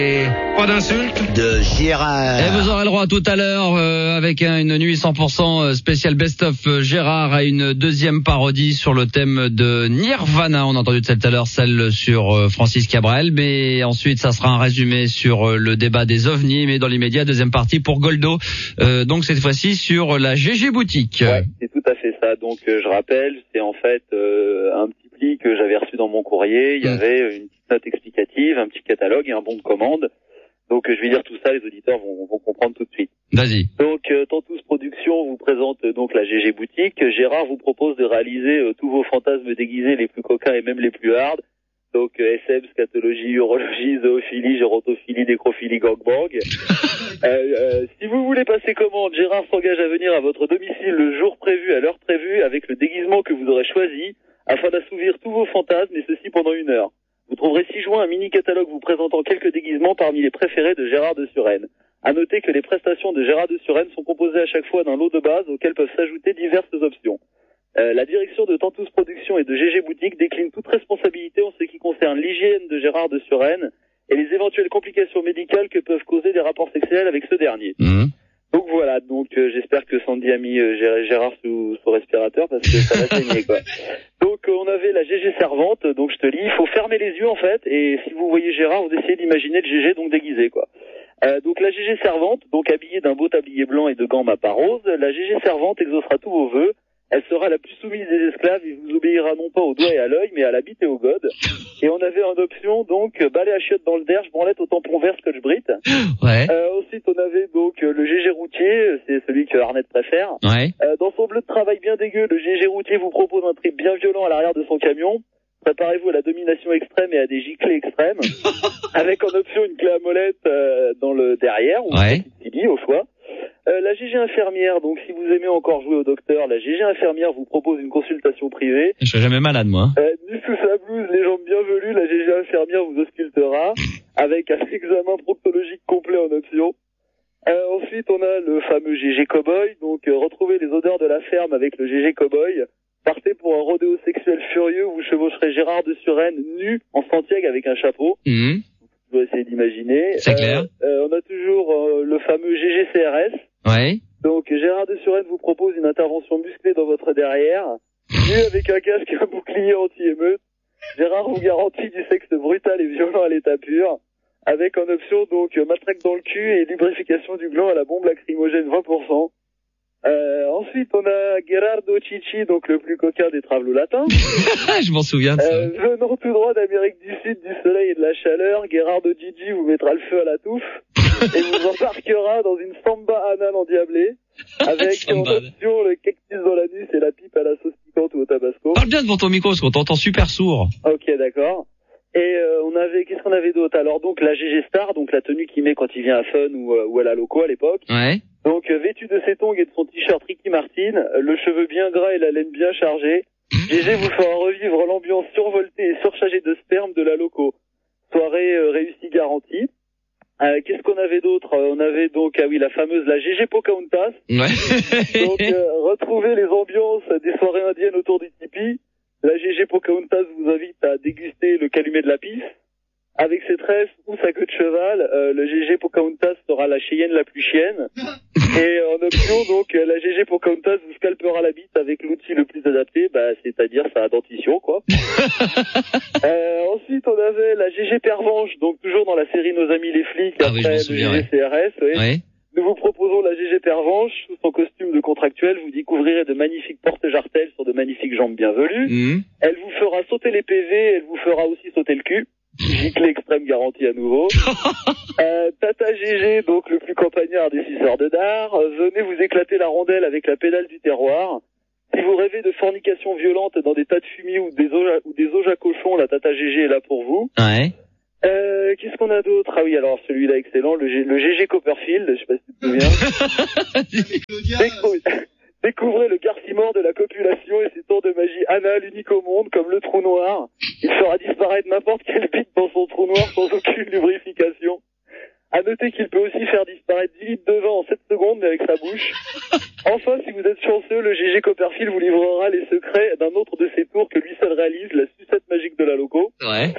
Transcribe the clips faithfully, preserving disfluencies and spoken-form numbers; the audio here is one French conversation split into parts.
Et pas d'insulte de Gérard. Et vous aurez le droit tout à l'heure euh, avec un, une nuit cent pour cent spéciale best-of Gérard à une deuxième parodie sur le thème de Nirvana. On a entendu tout à l'heure celle sur euh, Francis Cabrel, mais ensuite ça sera un résumé sur euh, le débat des ovnis, mais dans l'immédiat deuxième partie pour Goldo. Euh, donc cette fois-ci sur la G G Boutique. Ouais, c'est tout à fait ça. Donc euh, je rappelle, c'est en fait euh, un petit pli que j'avais reçu dans mon courrier. Il y mmh. avait une petite note explicative, un petit catalogue et un bon de commande. Donc je vais dire tout ça, les auditeurs vont, vont comprendre tout de suite. Vas-y. Donc euh, Tantous Productions vous présente euh, donc la G G Boutique. Gérard vous propose de réaliser euh, tous vos fantasmes déguisés les plus coquins et même les plus hard. Donc euh, S M, scatologie, urologie, zoophilie, gérontophilie, nécrophilie, gangbang. euh, euh, si vous voulez passer commande, Gérard s'engage à venir à votre domicile le jour prévu, à l'heure prévue, avec le déguisement que vous aurez choisi, afin d'assouvir tous vos fantasmes, et ceci pendant une heure. Vous trouverez ci-joint un mini-catalogue vous présentant quelques déguisements parmi les préférés de Gérard de Suresnes. À noter que les prestations de Gérard de Suresnes sont composées à chaque fois d'un lot de base auquel peuvent s'ajouter diverses options. Euh, la direction de Tantous Productions et de G G Boutique décline toute responsabilité en ce qui concerne l'hygiène de Gérard de Suresnes et les éventuelles complications médicales que peuvent causer des rapports sexuels avec ce dernier. Mmh. Donc voilà, donc euh, j'espère que Sandy a mis euh, Gérard sous, sous respirateur parce que ça va saigner quoi. Donc euh, on avait la G G servante, donc je te lis, il faut fermer les yeux en fait, et si vous voyez Gérard, vous essayez d'imaginer le G G donc déguisé quoi. Euh, donc la G G servante, donc habillée d'un beau tablier blanc et de gants mappa rose, la G G servante exaucera tous vos vœux. Elle sera la plus soumise des esclaves et vous obéira non pas au doigt et à l'œil, mais à la bite et au gode. Et on avait en option, donc, balai à chiottes dans le derge, branlette au tampon vert Scotch-Brite. Ouais. Euh, ensuite, on avait donc le G G routier, c'est celui que Arnett préfère. Ouais. Euh, dans son bleu de travail bien dégueu, le G G routier vous propose un trip bien violent à l'arrière de son camion. Préparez-vous à la domination extrême et à des giclées extrêmes. Avec en option une clé à molette euh, dans le derrière, ou ouais. une petite au choix. Euh, la G G infirmière, donc si vous aimez encore jouer au docteur, la G G infirmière vous propose une consultation privée. Je serai jamais malade moi. Euh, nu sous sa blouse, les jambes bien velues, la G G infirmière vous auscultera avec un examen proctologique complet en option. Euh, ensuite on a le fameux G G Cowboy, donc euh, retrouvez les odeurs de la ferme avec le G G Cowboy. Partez pour un rodéo sexuel furieux où vous chevaucherez Gérard de Suresnes nu en Santiago avec un chapeau. Mmh. Vous pouvez essayer d'imaginer. C'est euh, clair. Euh, on a toujours euh, le fameux G G C R S. Ouais. Donc Gérard de Suresnes vous propose une intervention musclée dans votre derrière, nu avec un casque et un bouclier anti-émeute. Gérard vous garantit du sexe brutal et violent à l'état pur, avec en option donc matraque dans le cul et lubrification du gland à la bombe lacrymogène vingt pour cent. Euh, ensuite, on a Gerardo Chichi, donc le plus coquin des travelots latins. Je m'en souviens de ça. Euh, venant tout droit d'Amérique du Sud, du soleil et de la chaleur, Gerardo Gigi vous mettra le feu à la touffe et vous embarquera dans une samba anale endiablée avec en option le cactus dans l'anus et la pipe à la sauce piquante ou au tabasco. Parle bien devant ton micro parce qu'on t'entend super sourd. Ok, d'accord. Et euh, on avait, qu'est-ce qu'on avait d'autre? Alors donc la G G Star, donc la tenue qu'il met quand il vient à Fun ou, euh, ou à la Loco à l'époque. Ouais. Donc euh, vêtu de ses tongs et de son t-shirt Ricky Martin, euh, le cheveu bien gras et la laine bien chargée, G G vous fera revivre l'ambiance survoltée et surchargée de sperme de la Loco. Soirée euh, réussie garantie. Euh, qu'est-ce qu'on avait d'autre? euh, On avait donc, ah oui, la fameuse, la G G Pocahontas. Ouais. Donc euh, retrouvez les ambiances des soirées indiennes autour du tipi. La G G Pocahontas vous invite à déguster le calumet de la pisse. Avec ses tresses ou sa queue de cheval, euh, le G G Pocahontas sera la Cheyenne la plus chienne. Et en option, donc, la G G Pocahontas vous scalpera la bite avec l'outil le plus adapté, bah, c'est-à-dire sa dentition, quoi. euh, ensuite, on avait la G G Pervenche, donc toujours dans la série Nos amis les flics, ah, après oui, le souviens, G G C R S, ouais. oui. Ouais. Nous vous proposons la G G Pervenche, sous son costume de contractuel, vous découvrirez de magnifiques porte-jartelles sur de magnifiques jambes bien velues. Mmh. Elle vous fera sauter les P V, elle vous fera aussi sauter le cul. Gicle extrême garantie à nouveau. euh, Tata G G, donc le plus campagnard des suceurs de dard. Euh, venez vous éclater la rondelle avec la pédale du terroir. Si vous rêvez de fornication violente dans des tas de fumier ou des auges à, ou des auges à cochon, la Tata G G est là pour vous. Ouais. Euh, qu'est-ce qu'on a d'autre? Ah oui, alors celui-là excellent, le, G, le G G Copperfield, je sais pas si tu te souviens. Décou- Découvrez le garcimore de la copulation et ses tours de magie anale unique au monde, comme le trou noir. Il fera disparaître n'importe quelle bite dans son trou noir sans aucune lubrification. À noter qu'il peut aussi faire disparaître dix litres de vin en sept secondes, mais avec sa bouche. Enfin, si vous êtes chanceux, le G G Copperfield vous livrera les secrets d'un autre de ses tours que lui seul réalise, la sucette magique de la Loco. Ouais.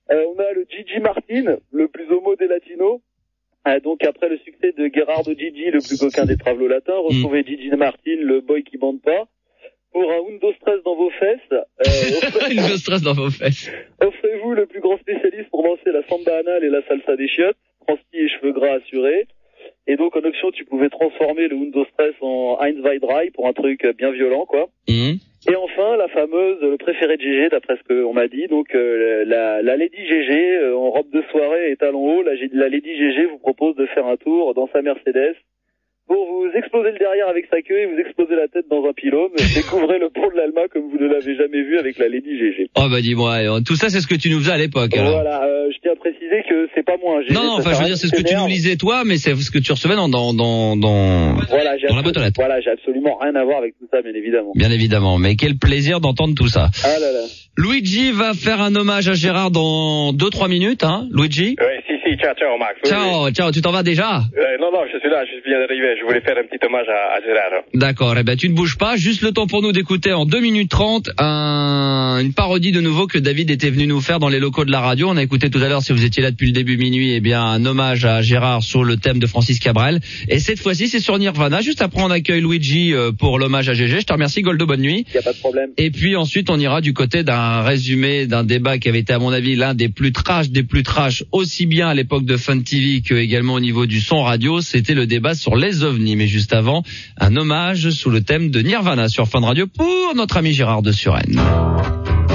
Euh, on a le Gigi Martin, le plus homo des latinos. Euh, donc après le succès de Gerardo Gigi, le plus coquin des travelots latins, retrouvez mmh. Gigi Martin, le boy qui bande pas. Pour un Undo Stress dans vos fesses. Euh, Undo Stress dans vos fesses. Offrez-vous le plus grand spécialiste pour danser la samba anale et la salsa des chiottes. Transpi et cheveux gras assurés. Et donc en option, tu pouvais transformer le Undo Stress en Heinz Weidrei pour un truc bien violent, quoi. Mmh. Et enfin, la fameuse, le préféré de G G, d'après ce qu'on m'a dit, donc euh, la, la Lady G G, euh, en robe de soirée et talons hauts, la, la Lady G G vous propose de faire un tour dans sa Mercedes pour vous exploser le derrière avec sa queue et vous exploser la tête dans un pylône. Découvrez le pont de l'Alma comme vous ne l'avez jamais vu avec la Lady G G. Oh bah dis-moi, tout ça c'est ce que tu nous faisais à l'époque. Alors. Voilà, euh, je tiens à préciser que c'est pas moi un G G. Non, non, enfin je veux dire c'est ce que tu nous lisais toi, mais c'est ce que tu recevais dans dans dans dans, voilà, dans la boîte aux lettres. Voilà, j'ai absolument rien à voir avec tout ça, bien évidemment. Bien évidemment, mais quel plaisir d'entendre tout ça. Ah là là. Luigi va faire un hommage à Gérard dans deux trois minutes, hein, Luigi. Oui, si, si, ciao, ciao, Max. Oui, ciao, oui. ciao, tu t'en vas déjà? euh, Non, non, je suis là, je viens d'arriver, je voulais faire un petit hommage à, à Gérard. D'accord, eh ben tu ne bouges pas, juste le temps pour nous d'écouter en deux minutes trente un, une parodie de nouveau que David était venu nous faire dans les locaux de la radio. On a écouté tout à l'heure, si vous étiez là depuis le début minuit, eh bien un hommage à Gérard sur le thème de Francis Cabrel. Et cette fois-ci, c'est sur Nirvana. Juste après, on accueille Luigi pour l'hommage à G G. Je te remercie, Goldo, bonne nuit. Y a pas de problème. Et puis ensuite, on ira du côté d'un résumé d'un débat qui avait été, à mon avis, l'un des plus trash, des plus trash, aussi bien à l'époque de Fun T V que également au niveau du son radio. C'était le débat sur les ovnis. Mais juste avant, un hommage sous le thème de Nirvana sur Fun Radio pour notre ami Gérard de Suresnes.